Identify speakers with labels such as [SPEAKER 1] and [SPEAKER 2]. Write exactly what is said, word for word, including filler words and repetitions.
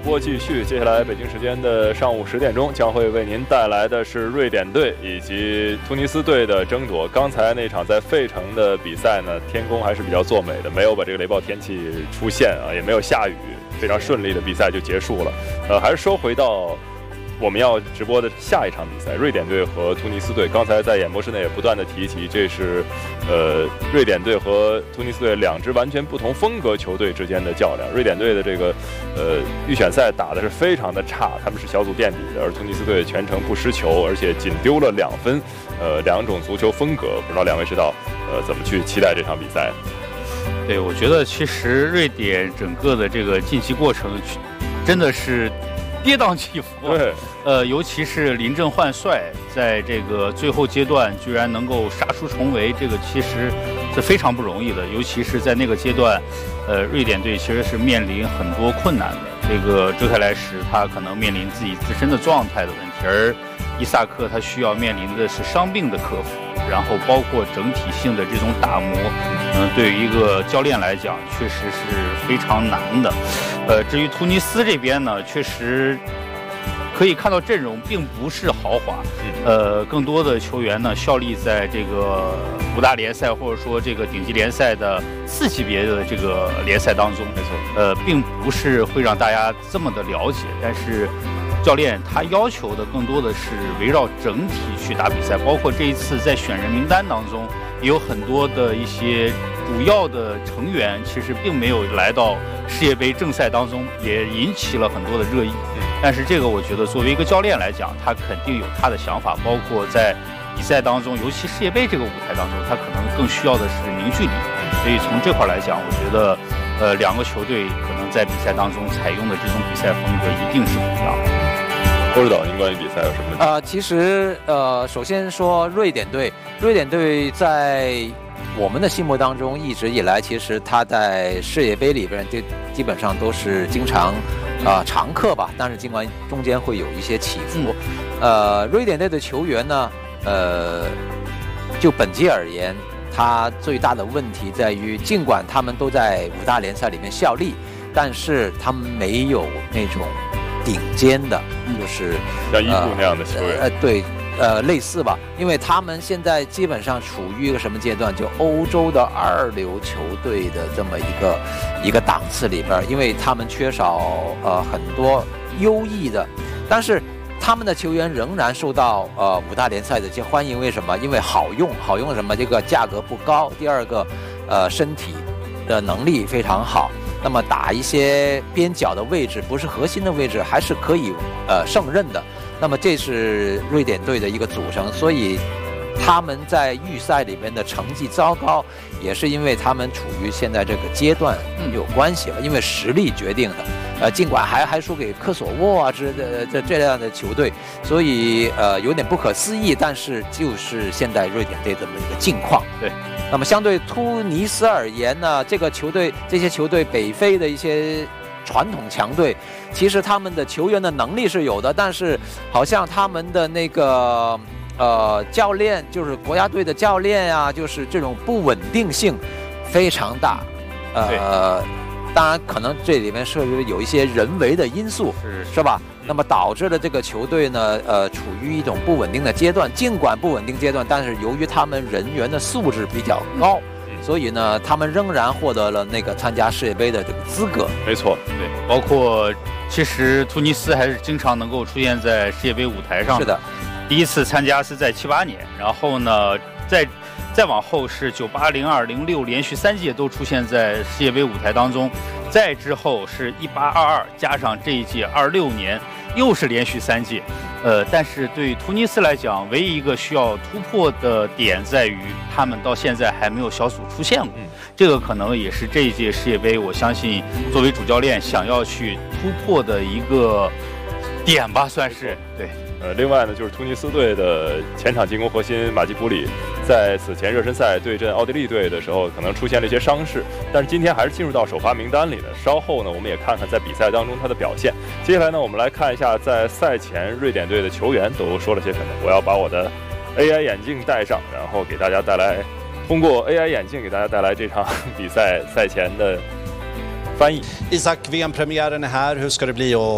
[SPEAKER 1] 播继续，接下来北京时间的上午十点钟将会为您带来的是瑞典队以及突尼斯队的争夺。刚才那场在费城的比赛呢，天公还是比较作美的，没有把这个雷暴天气出现啊，也没有下雨，非常顺利的比赛就结束了。呃，还是说回到我们要直播的下一场比赛，瑞典队和突尼斯队。刚才在演播室内也不断的提及，这是呃瑞典队和突尼斯队两支完全不同风格球队之间的较量。瑞典队的这个呃预选赛打的是非常的差，他们是小组垫底的，而突尼斯队全程不失球，而且仅丢了两分。呃，两种足球风格，不知道两位知道呃怎么去期待这场比赛？
[SPEAKER 2] 对，我觉得其实瑞典整个的这个晋级过程真的是跌宕起伏，
[SPEAKER 1] 对，
[SPEAKER 2] 呃，尤其是临阵换帅，在这个最后阶段居然能够杀出重围，这个其实是非常不容易的。尤其是在那个阶段，呃，瑞典队其实是面临很多困难的。这个周泰莱什他可能面临自己自身的状态的问题，而伊萨克他需要面临的是伤病的克服，然后包括整体性的这种打磨，嗯、呃，对于一个教练来讲，确实是非常难的。呃，至于突尼斯这边呢，确实可以看到阵容并不是豪华，呃，更多的球员呢效力在这个五大联赛或者说这个顶级联赛的次级别的这个联赛当中，
[SPEAKER 1] 没错，
[SPEAKER 2] 呃，并不是会让大家这么的了解，但是教练他要求的更多的是围绕整体去打比赛，包括这一次在选人名单当中也有很多的一些主要的成员其实并没有来到世界杯正赛当中，也引起了很多的热议。但是这个我觉得作为一个教练来讲，他肯定有他的想法，包括在比赛当中，尤其世界杯这个舞台当中，他可能更需要的是凝聚力。所以从这块来讲，我觉得呃两个球队可能在比赛当中采用的这种比赛风格一定是不一样的。
[SPEAKER 1] 郭指导，您关于比赛有什么？
[SPEAKER 3] 呃，其实呃，首先说瑞典队，瑞典队在我们的心目当中，一直以来其实他在世界杯里边就基本上都是经常啊、呃、常客吧，但是尽管中间会有一些起伏。呃，瑞典队的球员呢，呃，就本届而言，他最大的问题在于，尽管他们都在五大联赛里面效力，但是他们没有那种顶尖的，就是
[SPEAKER 1] 像伊布那样的球员，
[SPEAKER 3] 呃，对，呃，类似吧，因为他们现在基本上处于一个什么阶段？就欧洲的二流球队的这么一个一个档次里边，因为他们缺少呃很多优异的，但是他们的球员仍然受到呃五大联赛的一些欢迎。为什么？因为好用，好用什么？这个价格不高，第二个，呃，身体的能力非常好。那么打一些边角的位置，不是核心的位置，还是可以呃胜任的。那么这是瑞典队的一个组成，所以他们在预赛里面的成绩糟糕，也是因为他们处于现在这个阶段有关系了，因为实力决定的。呃，尽管还还输给科索沃啊之的这这样的球队，所以呃有点不可思议，但是就是现在瑞典队这么一个境况。
[SPEAKER 2] 对。
[SPEAKER 3] 那么相对突尼斯而言呢，这个球队这些球队北非的一些传统强队，其实他们的球员的能力是有的，但是好像他们的那个呃教练，就是国家队的教练呀、啊，就是这种不稳定性非常大。呃，当然可能这里面涉及有一些人为的因素，是是吧？那么导致了这个球队呢，呃，处于一种不稳定的阶段。尽管不稳定阶段，但是由于他们人员的素质比较高，所以呢，他们仍然获得了那个参加世界杯的这个资格。
[SPEAKER 1] 没错，
[SPEAKER 2] 对，包括其实突尼斯还是经常能够出现在世界杯舞台上的。
[SPEAKER 3] 是的，
[SPEAKER 2] 第一次参加是在七八年，然后呢，在再往后是九八、零二、零六，连续三届都出现在世界杯舞台当中。再之后是一八、二二，加上这一届二六年。又是连续三届，呃，但是对突尼斯来讲，唯一一个需要突破的点在于，他们到现在还没有小组出现过。嗯、这个可能也是这一届世界杯，我相信作为主教练想要去突破的一个点吧，算是对。
[SPEAKER 1] 呃，另外呢，就是突尼斯队的前场进攻核心马基普里，在此前热身赛对阵奥地利队的时候，可能出现了一些伤势，但是今天还是进入到首发名单里的。稍后呢，我们也看看在比赛当中他的表现。接下来呢，我们来看一下在赛前瑞典队的球员都说了些什么。我要把我的 A I 眼镜戴上，然后给大家带来，通过 A I 眼镜给大家带来这场比赛赛前的翻译。
[SPEAKER 4] Isak, V M-premiären är här. Hur ska det bli att